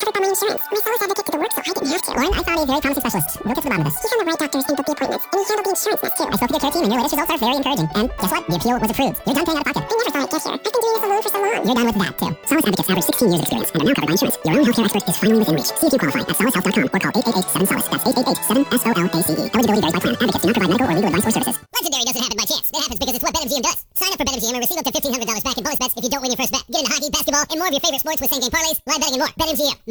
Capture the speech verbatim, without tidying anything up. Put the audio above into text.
covered by my insurance. My solace advocate did the work so I didn't have to. Lauren, I found a very promising specialist. We'll get to the bottom of this. He found the right doctors and booked the appointments, and he handled the insurance mess too. I spoke to their care team, and your latest results are very encouraging. And guess what? The appeal was approved. You're done paying out of pocket. I never thought I'd get here. I've been doing this alone for so long. You're done with that too. Solace Advocates average sixteen years of experience and are now covered by insurance. Your own healthcare expert is finally within reach. See if you qualify at solace health dot com or call eight eight eight seven solace. That's eight eight eight seven S O L A C E. Eligibility varies by plan. Advocates do not provide medical or legal advice or services. Legendary doesn't happen by chance. It happens because it's what BetMGM does. Sign up for BetMGM and receive up to fifteen hundred dollars back in bonus bets if you don't win your first bet. Get into hockey, basketball, and more of your favorite sports with same game parlays, live betting, and more. BetMGM.